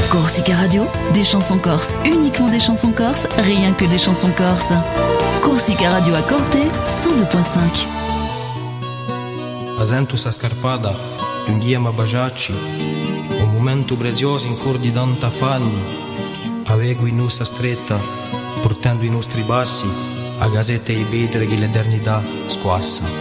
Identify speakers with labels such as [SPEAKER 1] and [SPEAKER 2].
[SPEAKER 1] Corsica Radio, des chansons corses, uniquement des chansons corses, rien que des chansons corses. Corsica Radio a Corte, 102.5.
[SPEAKER 2] Asentus a scarpada, un dia ma bagiacci, un momento prezioso in cor di tanta affanni, avego in nostra stretta, portando i nostri passi, a gasette e i vetri che l'eternità squassa.